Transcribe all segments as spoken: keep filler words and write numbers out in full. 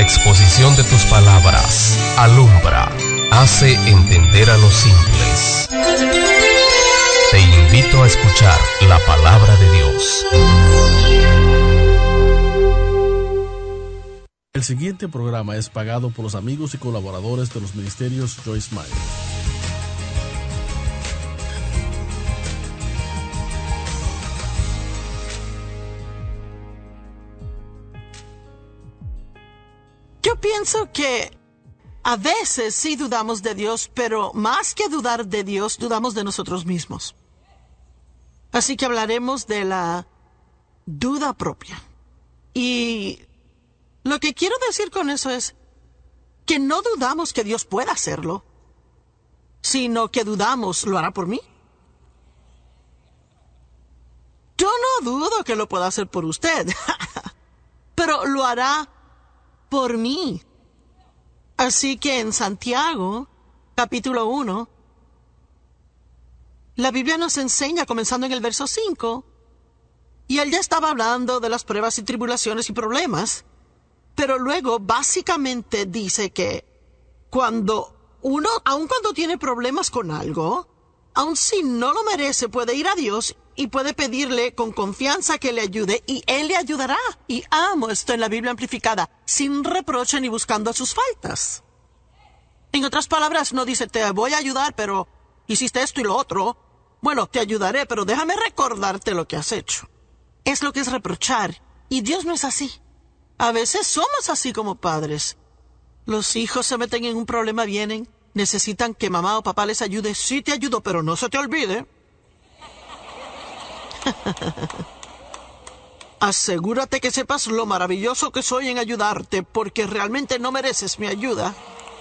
exposición de tus palabras alumbra, hace entender a los simples. Te invito a escuchar la palabra de Dios. El siguiente programa es pagado por los amigos y colaboradores de los ministerios Joyce Meyer. Yo pienso que a veces sí dudamos de Dios, pero más que dudar de Dios, dudamos de nosotros mismos. Así que hablaremos de la duda propia. Y lo que quiero decir con eso es que no dudamos que Dios pueda hacerlo, sino que dudamos, ¿lo hará por mí? Yo no dudo que lo pueda hacer por usted, pero lo hará por mí. Así que en Santiago, capítulo uno, la Biblia nos enseña, comenzando en el verso cinco, y él ya estaba hablando de las pruebas y tribulaciones y problemas, pero luego básicamente dice que cuando uno, aun cuando tiene problemas con algo, aun si no lo merece, puede ir a Dios y puede pedirle con confianza que le ayude, y Él le ayudará. Y amo esto en la Biblia amplificada, sin reproche ni buscando sus faltas. En otras palabras, no dice, te voy a ayudar, pero hiciste esto y lo otro. Bueno, te ayudaré, pero déjame recordarte lo que has hecho. Es lo que es reprochar, y Dios no es así. A veces somos así como padres. Los hijos se meten en un problema, vienen, necesitan que mamá o papá les ayude. Sí te ayudo, pero no se te olvide. Asegúrate que sepas lo maravilloso que soy en ayudarte, porque realmente no mereces mi ayuda.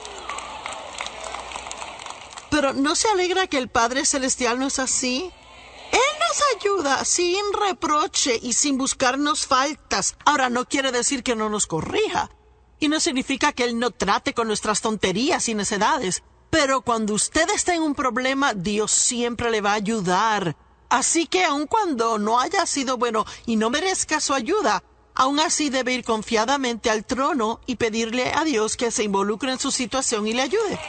Pero ¿no se alegra que el Padre Celestial no es así? Él nos ayuda sin reproche y sin buscarnos faltas. Ahora, no quiere decir que no nos corrija, y no significa que Él no trate con nuestras tonterías y necedades. Pero cuando usted está en un problema, Dios siempre le va a ayudar. Así que aun cuando no haya sido bueno y no merezca su ayuda, aún así debe ir confiadamente al trono y pedirle a Dios que se involucre en su situación y le ayude.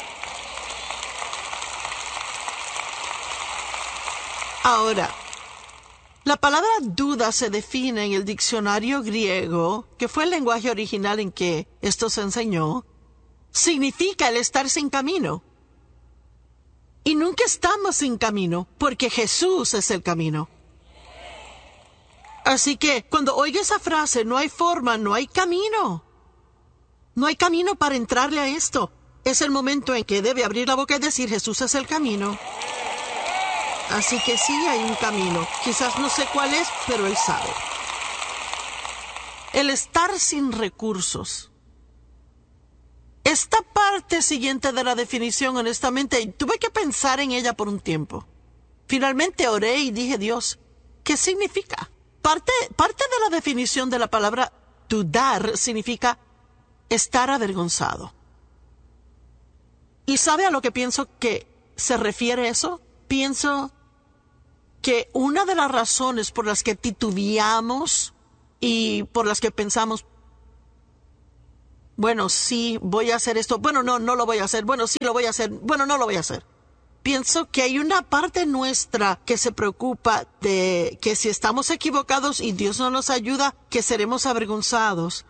Ahora, la palabra duda se define en el diccionario griego, que fue el lenguaje original en que esto se enseñó, significa el estar sin camino. Y nunca estamos sin camino, porque Jesús es el camino. Así que, cuando oiga esa frase, no hay forma, no hay camino. No hay camino para entrarle a esto. Es el momento en que debe abrir la boca y decir, Jesús es el camino. Así que sí hay un camino. Quizás no sé cuál es, pero Él sabe. El estar sin recursos. Esta parte siguiente de la definición, honestamente, tuve que pensar en ella por un tiempo. Finalmente oré y dije, Dios, ¿qué significa? Parte, parte de la definición de la palabra dudar significa estar avergonzado. ¿Y sabe a lo que pienso que se refiere eso? Pienso que una de las razones por las que titubeamos y por las que pensamos, bueno, sí, voy a hacer esto. Bueno, no, no lo voy a hacer. Bueno, sí, lo voy a hacer. Bueno, no lo voy a hacer. Pienso que hay una parte nuestra que se preocupa de que si estamos equivocados y Dios no nos ayuda, que seremos avergonzados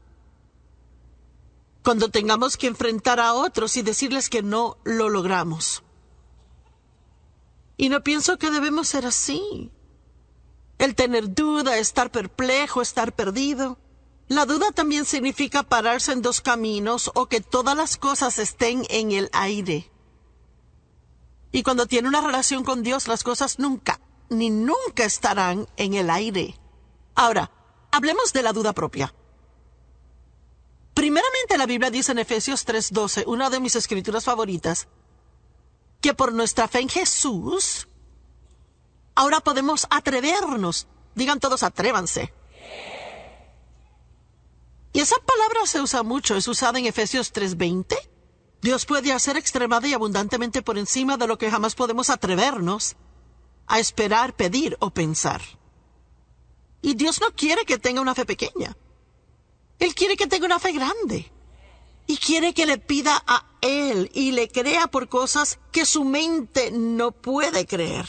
cuando tengamos que enfrentar a otros y decirles que no lo logramos. Y no pienso que debemos ser así. El tener duda, estar perplejo, estar perdido. La duda también significa pararse en dos caminos o que todas las cosas estén en el aire. Y cuando tiene una relación con Dios, las cosas nunca, ni nunca estarán en el aire. Ahora, hablemos de la duda propia. Primeramente, la Biblia dice en Efesios tres doce, una de mis escrituras favoritas, que por nuestra fe en Jesús, ahora podemos atrevernos. Digan todos, atrévanse. Y esa palabra se usa mucho, es usada en Efesios tres veinte. Dios puede hacer extremada y abundantemente por encima de lo que jamás podemos atrevernos a esperar, pedir o pensar. Y Dios no quiere que tenga una fe pequeña. Él quiere que tenga una fe grande. Y quiere que le pida a Él y le crea por cosas que su mente no puede creer.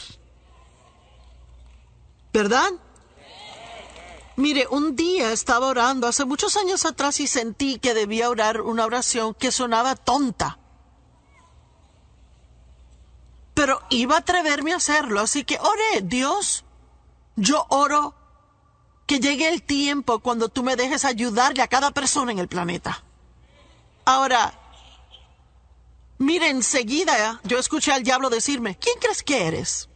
¿Verdad? Mire, un día estaba orando hace muchos años atrás y sentí que debía orar una oración que sonaba tonta. Pero iba a atreverme a hacerlo, así que oré. Dios, yo oro que llegue el tiempo cuando tú me dejes ayudarle a cada persona en el planeta. Ahora, mire, enseguida yo escuché al diablo decirme, ¿quién crees que eres?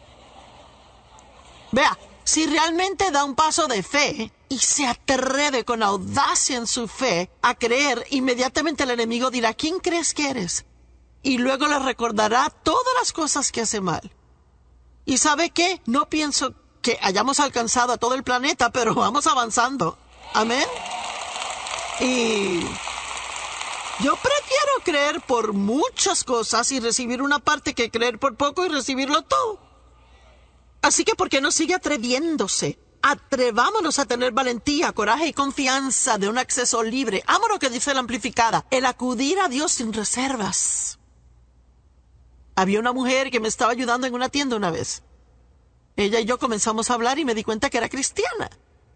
Vea, si realmente da un paso de fe y se atreve con audacia en su fe a creer, inmediatamente el enemigo dirá, ¿quién crees que eres? Y luego le recordará todas las cosas que hace mal. ¿Y sabe qué? No pienso que hayamos alcanzado a todo el planeta, pero vamos avanzando. Amén. Y yo prefiero creer por muchas cosas y recibir una parte que creer por poco y recibirlo todo. Así que, ¿por qué no sigue atreviéndose? Atrevámonos a tener valentía, coraje y confianza de un acceso libre. Amo lo que dice la amplificada, el acudir a Dios sin reservas. Había una mujer que me estaba ayudando en una tienda una vez. Ella y yo comenzamos a hablar y me di cuenta que era cristiana.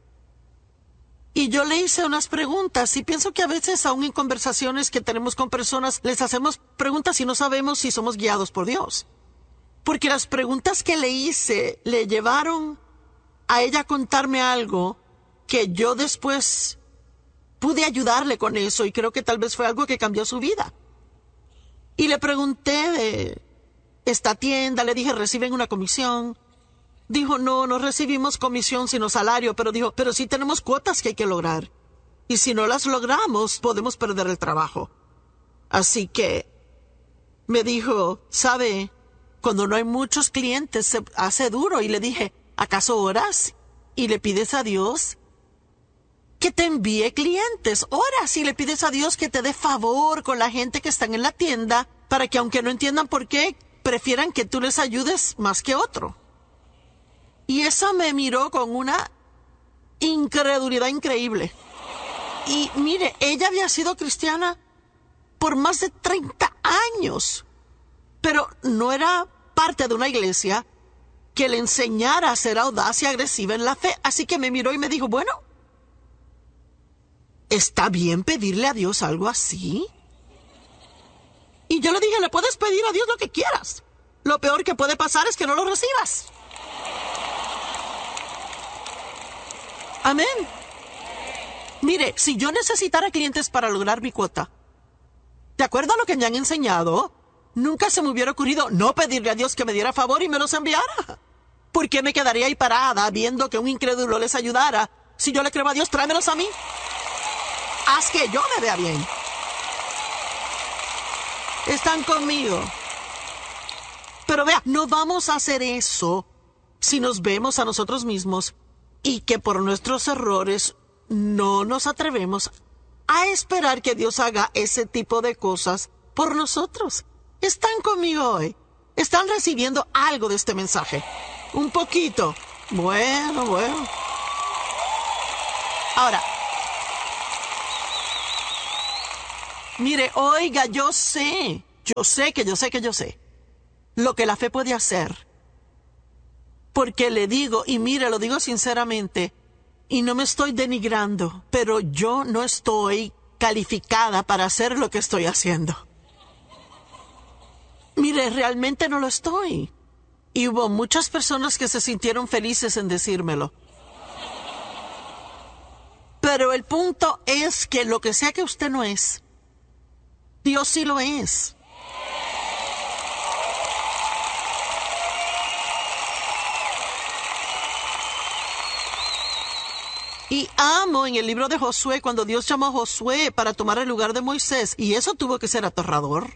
Y yo le hice unas preguntas y pienso que a veces, aún en conversaciones que tenemos con personas, les hacemos preguntas y no sabemos si somos guiados por Dios. Porque las preguntas que le hice le llevaron a ella a contarme algo que yo después pude ayudarle con eso y creo que tal vez fue algo que cambió su vida. Y le pregunté de esta tienda, le dije, ¿reciben una comisión? Dijo, no, no recibimos comisión sino salario, pero dijo, pero sí tenemos cuotas que hay que lograr. Y si no las logramos, podemos perder el trabajo. Así que me dijo, ¿sabe? Cuando no hay muchos clientes se hace duro. Y le dije, ¿acaso oras y le pides a Dios que te envíe clientes? Oras y le pides a Dios que te dé favor con la gente que están en la tienda para que, aunque no entiendan por qué, prefieran que tú les ayudes más que otro. Y esa me miró con una incredulidad increíble. Y mire, ella había sido cristiana por más de treinta años, pero no era parte de una iglesia que le enseñara a ser audaz y agresiva en la fe. Así que me miró y me dijo, bueno, ¿está bien pedirle a Dios algo así? Y yo le dije, le puedes pedir a Dios lo que quieras. Lo peor que puede pasar es que no lo recibas. Amén. Mire, si yo necesitara clientes para lograr mi cuota, de acuerdo a lo que me han enseñado, nunca se me hubiera ocurrido no pedirle a Dios que me diera favor y me los enviara. ¿Por qué me quedaría ahí parada viendo que un incrédulo les ayudara? Si yo le creo a Dios, tráemelos a mí. Haz que yo me vea bien. Están conmigo. Pero vea, no vamos a hacer eso si nos vemos a nosotros mismos y que por nuestros errores no nos atrevemos a esperar que Dios haga ese tipo de cosas por nosotros. ¿Están conmigo hoy? ¿Están recibiendo algo de este mensaje? Un poquito. Bueno, bueno. Ahora, mire, oiga, yo sé, yo sé que yo sé que yo sé lo que la fe puede hacer. Porque le digo, y mire, lo digo sinceramente, y no me estoy denigrando, pero yo no estoy calificada para hacer lo que estoy haciendo. Mire, realmente no lo estoy. Y hubo muchas personas que se sintieron felices en decírmelo. Pero el punto es que lo que sea que usted no es, Dios sí lo es. Y amo en el libro de Josué cuando Dios llamó a Josué para tomar el lugar de Moisés, y eso tuvo que ser aterrador.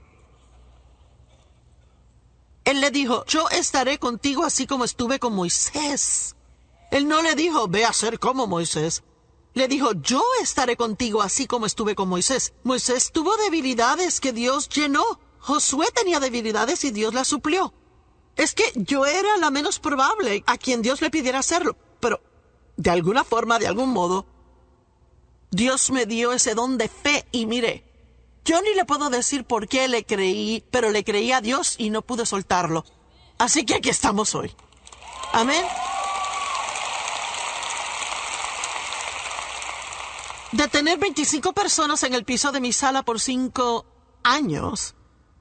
Él le dijo, yo estaré contigo así como estuve con Moisés. Él no le dijo, ve a ser como Moisés. Le dijo, yo estaré contigo así como estuve con Moisés. Moisés tuvo debilidades que Dios llenó. Josué tenía debilidades y Dios las suplió. Es que yo era la menos probable a quien Dios le pidiera hacerlo. Pero, de alguna forma, de algún modo, Dios me dio ese don de fe y mire, yo ni le puedo decir por qué le creí, pero le creí a Dios y no pude soltarlo. Así que aquí estamos hoy. Amén. De tener veinticinco personas en el piso de mi sala por cinco años,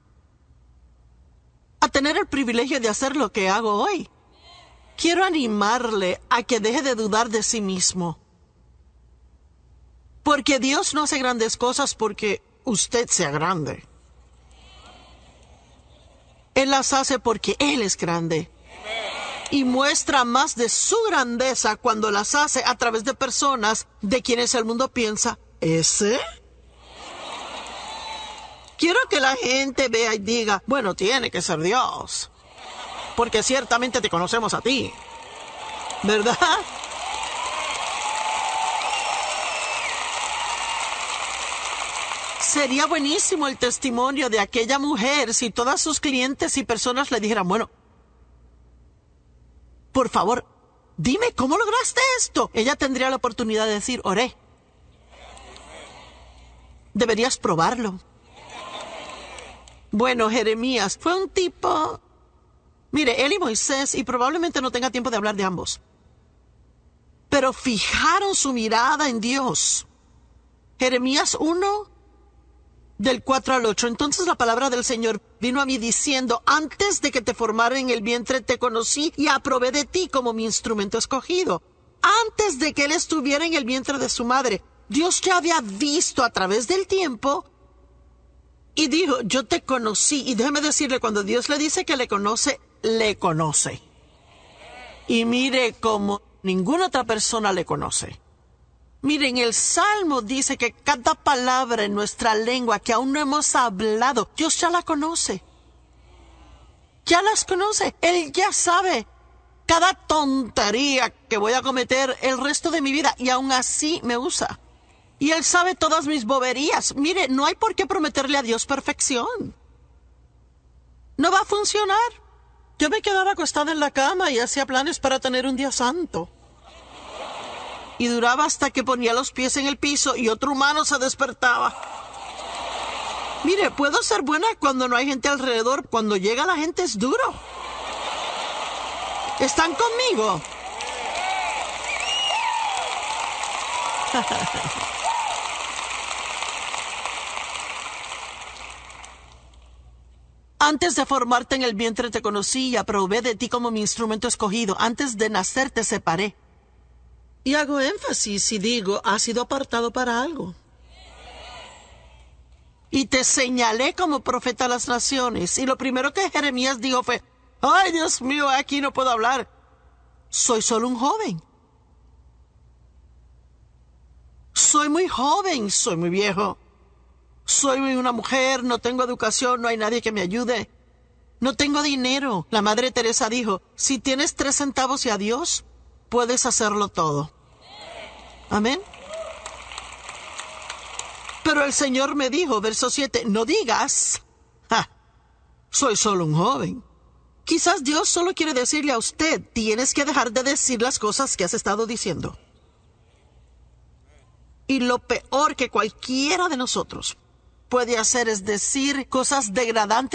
a tener el privilegio de hacer lo que hago hoy, quiero animarle a que deje de dudar de sí mismo. Porque Dios no hace grandes cosas porque usted sea grande. Él las hace porque Él es grande. Y muestra más de su grandeza cuando las hace a través de personas de quienes el mundo piensa, ¿ese? Quiero que la gente vea y diga, bueno, tiene que ser Dios. Porque ciertamente te conocemos a ti. ¿Verdad? Sería buenísimo el testimonio de aquella mujer si todas sus clientes y personas le dijeran, bueno, por favor, dime cómo lograste esto. Ella tendría la oportunidad de decir, oré. Deberías probarlo. Bueno, Jeremías fue un tipo... Mire, él y Moisés, y probablemente no tenga tiempo de hablar de ambos, pero fijaron su mirada en Dios. Jeremías uno, del cuatro al ocho. Entonces la palabra del Señor vino a mí diciendo, antes de que te formara en el vientre te conocí y aprobé de ti como mi instrumento escogido. Antes de que él estuviera en el vientre de su madre, Dios ya había visto a través del tiempo y dijo, yo te conocí. Y déjeme decirle, cuando Dios le dice que le conoce, le conoce. Y mire cómo ninguna otra persona le conoce. Miren, el Salmo dice que cada palabra en nuestra lengua que aún no hemos hablado, Dios ya la conoce. Ya las conoce. Él ya sabe cada tontería que voy a cometer el resto de mi vida y aún así me usa. Y Él sabe todas mis boberías. Mire, no hay por qué prometerle a Dios perfección. No va a funcionar. Yo me quedaba acostada en la cama y hacía planes para tener un día santo. Y duraba hasta que ponía los pies en el piso y otro humano se despertaba. Mire, puedo ser buena cuando no hay gente alrededor. Cuando llega la gente es duro. ¿Están conmigo? Antes de formarte en el vientre te conocí y aprobé de ti como mi instrumento escogido. Antes de nacer te separé. Y hago énfasis y digo, has sido apartado para algo. Y te señalé como profeta a las naciones. Y lo primero que Jeremías dijo fue, ay, Dios mío, aquí no puedo hablar. Soy solo un joven. Soy muy joven, soy muy viejo. Soy una mujer, no tengo educación, no hay nadie que me ayude. No tengo dinero. La Madre Teresa dijo, si tienes tres centavos y a Dios, puedes hacerlo todo. Amén. Pero el Señor me dijo, verso siete, no digas, ja, soy solo un joven. Quizás Dios solo quiere decirle a usted, tienes que dejar de decir las cosas que has estado diciendo. Y lo peor que cualquiera de nosotros puede hacer es decir cosas degradantes